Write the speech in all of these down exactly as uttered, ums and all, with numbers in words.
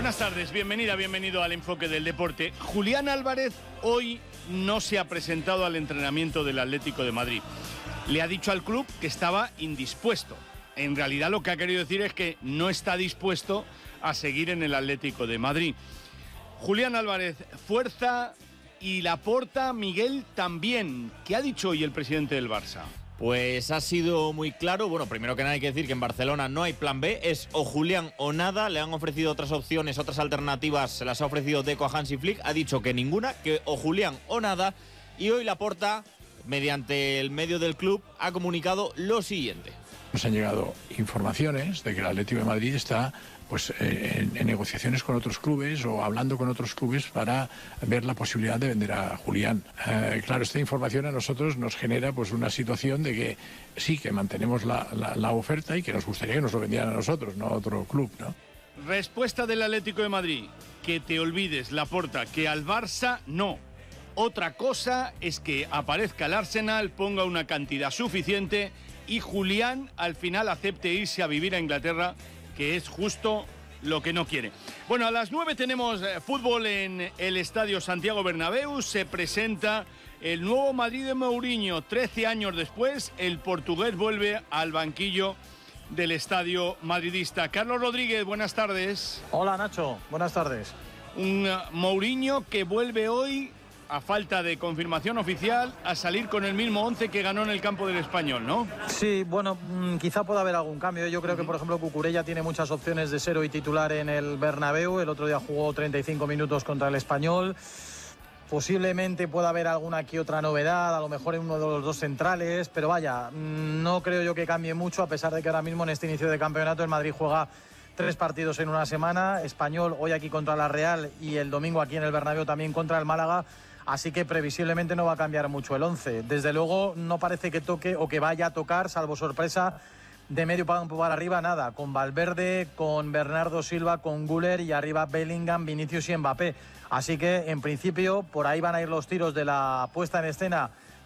Buenas tardes, bienvenida, bienvenido al Enfoque del Deporte. Julián Álvarez hoy no se ha presentado al entrenamiento del Atlético de Madrid. Le ha dicho al club que estaba indispuesto. En realidad lo que ha querido decir es que no está dispuesto a seguir en el Atlético de Madrid. Julián Álvarez, fuerza, y Laporta, Miguel, también. ¿Qué ha dicho hoy el presidente del Barça? Pues ha sido muy claro. Bueno, primero que nada hay que decir que en Barcelona no hay plan B, es o Julián o nada. Le han ofrecido otras opciones, otras alternativas, se las ha ofrecido Deco a Hansi Flick. Ha dicho que ninguna, que o Julián o nada. Y hoy Laporta, mediante el medio del club, ha comunicado lo siguiente. Nos han llegado informaciones de que el Atlético de Madrid está pues, eh, en, en negociaciones con otros clubes o hablando con otros clubes para ver la posibilidad de vender a Julián. Eh, claro, esta información a nosotros nos genera pues, una situación de que sí, que mantenemos la, la, la oferta y que nos gustaría que nos lo vendieran a nosotros, no a otro club, ¿no? Respuesta del Atlético de Madrid: que te olvides, Laporta, que al Barça no. Otra cosa es que aparezca el Arsenal, ponga una cantidad suficiente y Julián al final acepte irse a vivir a Inglaterra, que es justo lo que no quiere. Bueno, a las nueve tenemos eh, fútbol en el Estadio Santiago Bernabéu. Se presenta el nuevo Madrid de Mourinho. trece años después, el portugués vuelve al banquillo del estadio madridista. Carlos Rodríguez, buenas tardes. Hola, Nacho, buenas tardes. Un uh, Mourinho que vuelve hoy, a falta de confirmación oficial, a salir con el mismo once que ganó en el campo del Español, ¿no? Sí, bueno, mmm, quizá pueda haber algún cambio. Yo creo que, por ejemplo, Cucurella tiene muchas opciones de ser hoy titular en el Bernabéu. El otro día jugó treinta y cinco minutos contra el Español. Posiblemente pueda haber alguna que otra novedad, a lo mejor en uno de los dos centrales, pero vaya, mmm, no creo yo que cambie mucho, a pesar de que ahora mismo en este inicio de campeonato el Madrid juega tres partidos en una semana. Español hoy aquí contra la Real y el domingo aquí en el Bernabéu también contra el Málaga. Así que previsiblemente no va a cambiar mucho el once. Desde luego no parece que toque o que vaya a tocar, salvo sorpresa, de medio para arriba, nada. Con Valverde, con Bernardo Silva, con Güler y arriba Bellingham, Vinicius y Mbappé. Así que en principio por ahí van a ir los tiros de la puesta en escena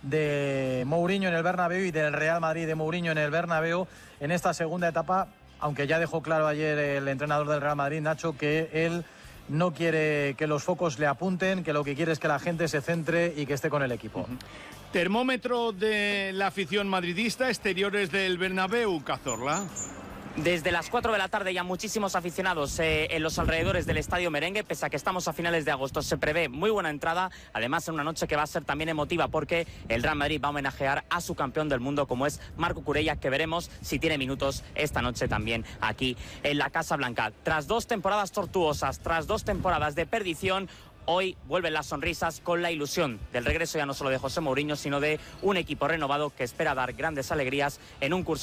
de Mourinho en el Bernabéu y del Real Madrid de Mourinho en el Bernabéu en esta segunda etapa, aunque ya dejó claro ayer el entrenador del Real Madrid, Nacho, que él no quiere que los focos le apunten, que lo que quiere es que la gente se centre y que esté con el equipo. Uh-huh. Termómetro de la afición madridista, exteriores del Bernabéu, Cazorla. Desde las cuatro de la tarde ya muchísimos aficionados eh, en los alrededores del Estadio Merengue, pese a que estamos a finales de agosto. Se prevé muy buena entrada, además en una noche que va a ser también emotiva porque el Real Madrid va a homenajear a su campeón del mundo como es Marco Cucurella, que veremos si tiene minutos esta noche también aquí en la Casa Blanca. Tras dos temporadas tortuosas, tras dos temporadas de perdición, hoy vuelven las sonrisas con la ilusión del regreso ya no solo de José Mourinho, sino de un equipo renovado que espera dar grandes alegrías en un curso